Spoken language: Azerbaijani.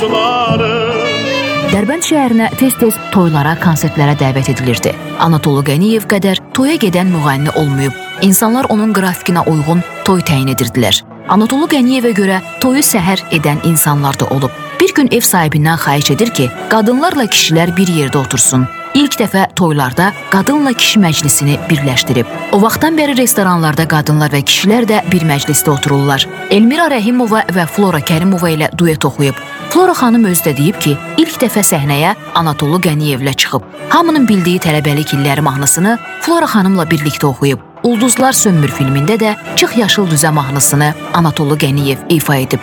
dostları. Dərbənd şəhərinə tez-tez toylara, konsertlərə dəvət edilirdi. Anatolu Qəniyev qədər toya gedən müğənni olmayıb. İnsanlar onun qrafikinə uyğun toy təyin edirdilər. Anatolu Qəniyevə görə toyu səhər edən insanlar da olub. Bir gün ev sahibindən xahiş edir ki, qadınlarla kişilər bir yerdə otursun. İlk dəfə toylarda qadınla kişi məclisini birləşdirib. O vaxtdan bəri restoranlarda qadınlar və kişilər də bir məclisdə otururlar. Elmira Rəhimova və Flora Kərimova ilə duet oxuyub. Flora xanım özü də deyib ki, ilk dəfə səhnəyə Anatolu Qəniyevlə çıxıb. Hamının bildiyi tələbəlik illəri mahnısını Flora xanımla birlikdə oxuyub. Ulduzlar Sönmür filmində də Çıx Yaşıl Düzə mahnısını Anatolu Qəniyev ifa edib.